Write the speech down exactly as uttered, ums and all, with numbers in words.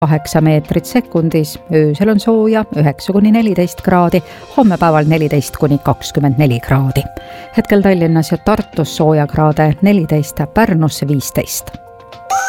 kaheksa meetrit sekundis, öösel on sooja üheksa kuni neliteist kraadi, homme päeval neliteist kuni kakskümmend neli kraadi. Hetkel Tallinnas ja Tartus sooja kraade neliteist, Pärnusse viisteist.